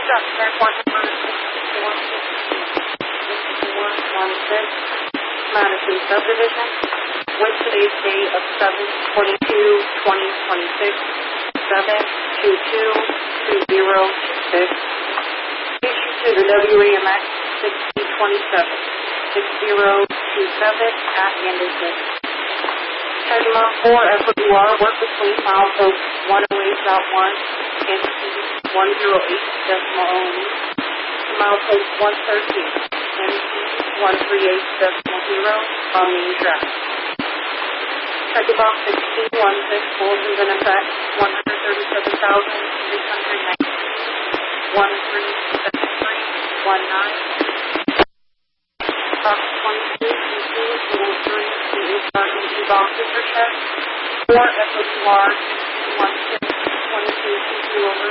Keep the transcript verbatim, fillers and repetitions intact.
Suspect one number sixty-four sixty-four sixty-four Madison Subdivision, with today's date of seven twenty-two twenty twenty-six, seven two two two zero two six. Issued to the W A M X sixty twenty-seven, six zero two seven at Anderson. Check them out for F O U R, work between milepost one oh eight point one and one oh eight decimal only, milepost one thirteen and one thirty-eight decimal zero on main track. Check box sixteen one six, bulletins in effect, one hundred thirty-seven thousand three hundred nineteen, one three seven three one nine. Box twenty-two, two two, three, two, two boxes are checked. four F O U R, one six, twenty-two, two two